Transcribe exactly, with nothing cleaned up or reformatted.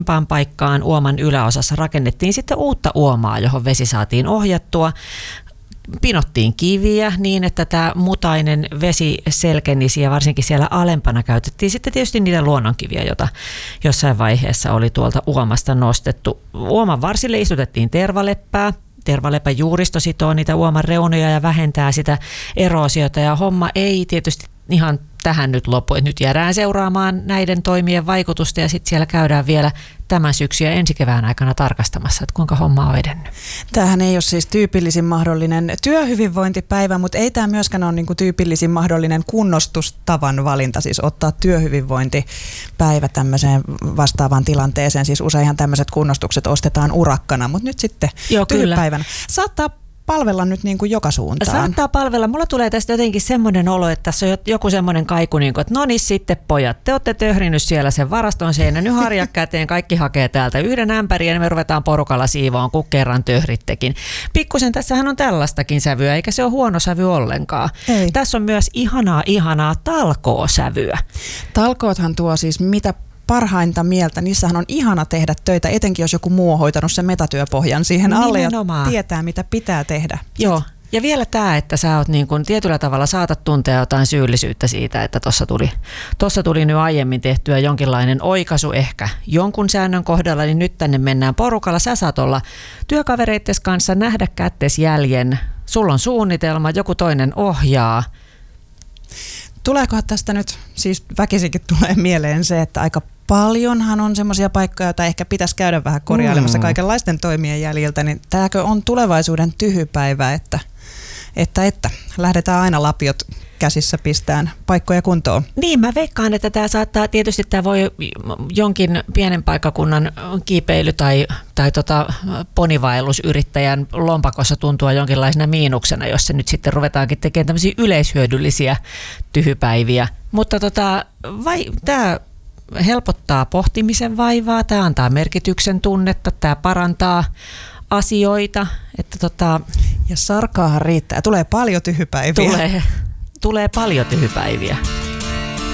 paikkaan uoman yläosassa rakennettiin sitten uutta uomaa, johon vesi saatiin ohjattua. Pinottiin kiviä niin, että tämä mutainen vesi selkenisi ja varsinkin siellä alempana käytettiin sitten tietysti niitä luonnonkiviä, joita jossain vaiheessa oli tuolta uomasta nostettu. Uoman varsille istutettiin tervaleppää. Tervalepän juuristo sitoo niitä uoman reunoja ja vähentää sitä eroosiota ja homma ei tietysti ihan tähän nyt lopu. Nyt jäädään seuraamaan näiden toimien vaikutusta ja sitten siellä käydään vielä tämän syksyn ja ensi kevään aikana tarkastamassa, että kuinka homma on edennyt. Tämähän ei ole siis tyypillisin mahdollinen työhyvinvointipäivä, mutta ei tämä myöskään ole niinku tyypillisin mahdollinen kunnostustavan valinta, siis ottaa työhyvinvointipäivä tämmöiseen vastaavaan tilanteeseen. Siis useinhan tämmöiset kunnostukset ostetaan urakkana, mutta nyt sitten Joo, tyhjypäivänä. Saattaa palvella nyt niin kuin joka suuntaan. Saattaa palvella. Mulla tulee tästä jotenkin semmoinen olo, että tässä on joku semmoinen kaiku, niin kuin, että no niin sitten pojat, te olette töhrinyt siellä sen varaston seinän, nyt harja käteen, kaikki hakee täältä yhden ämpärin ja me ruvetaan porukalla siivoon, kun kerran töhrittekin. Pikkusen tässähän on tällaistakin sävyä, eikä se ole huono sävy ollenkaan. Ei. Tässä on myös ihanaa, ihanaa talkoosävyä. Talkoothan tuo siis mitä parhainta mieltä. Niissähän on ihana tehdä töitä, etenkin jos joku muu on hoitanut sen metatyöpohjan siihen alle Nimenomaan. Ja tietää, mitä pitää tehdä. Joo. Ja vielä tämä, että sä oot niin kun tietyllä tavalla saatat tuntea jotain syyllisyyttä siitä, että tuossa tuli, tossa tuli nyt aiemmin tehtyä jonkinlainen oikaisu ehkä jonkun säännön kohdalla, niin nyt tänne mennään porukalla. Sä saat olla työkavereittes kanssa, nähdä kättes jäljen, sulla on suunnitelma, joku toinen ohjaa. Tuleekohan tästä nyt, siis väkisinkin tulee mieleen se, että aika paljonhan on semmoisia paikkoja, joita ehkä pitäisi käydä vähän korjailemassa mm. kaikenlaisten toimien jäljiltä, niin tämäkö on tulevaisuuden tyhjypäivä, että, että, että lähdetään aina lapiot käsissä pistään paikkoja kuntoon. Niin, mä veikkaan, että tämä saattaa, tietysti tämä voi jonkin pienen paikkakunnan kiipeily tai, tai tota ponivaellusyrittäjän lompakossa tuntua jonkinlaisena miinuksena, jos se nyt sitten ruvetaankin tekemään tämmöisiä yleishyödyllisiä tyhjypäiviä. Mutta tota, vai, tämä helpottaa pohtimisen vaivaa, tämä antaa merkityksen tunnetta, tämä parantaa asioita. Että tota, ja sarkaahan riittää. Tulee paljon tyhjypäiviä. Tulee, tulee paljon tyhjypäiviä.